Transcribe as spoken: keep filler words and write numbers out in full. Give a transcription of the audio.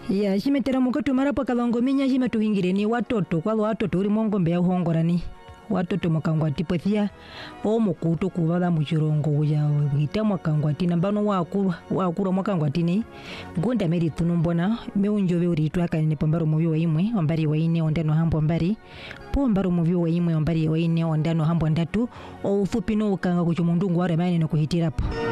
Ya shimetera mukatu marapo kalongo minya shimetuhingire ni watoto kwa watoto uri mongombe ya hongorani watoto mukangwati pothia o mukuto kubala muchirongo ya wita mukangwati nambano wakuru wakuru mukangwati ni gonda meri tunumbona meunjove uri twakane pombaro muvi wa imwe ombari wa ine ondano hambo mbari pombaro muvi wa imwe ombari wa ine ondano hambo ndatu o ufupi no ukanga kuchumundungu ware maine no kuhitirapo.